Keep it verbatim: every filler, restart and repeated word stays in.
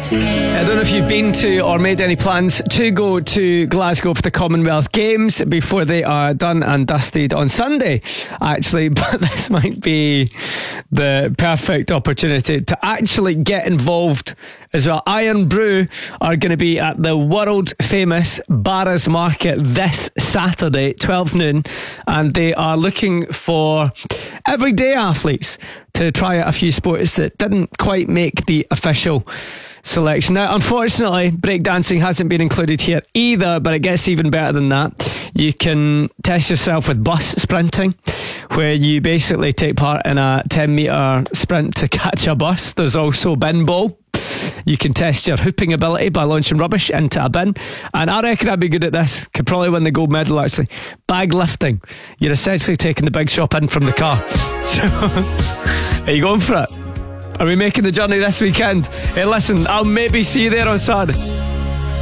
I don't know if you've been to or made any plans to go to Glasgow for the Commonwealth Games before they are done and dusted on Sunday, actually, but this might be the perfect opportunity to actually get involved as well. Iron Brew are going to be at the world famous Barras Market this Saturday, twelve noon, and they are looking for everyday athletes to try out a few sports that didn't quite make the official selection. Now, unfortunately, breakdancing hasn't been included here either, but it gets even better than that. You can test yourself with bus sprinting, where you basically take part in a ten metre sprint to catch a bus. There's also bin bowl. You can test your hooping ability by launching rubbish into a bin. And I reckon I'd be good at this. Could probably win the gold medal, actually. Bag lifting. You're essentially taking the big shop in from the car. So, are you going for it? Are we making the journey this weekend? Hey, listen, I'll maybe see you there on Saturday.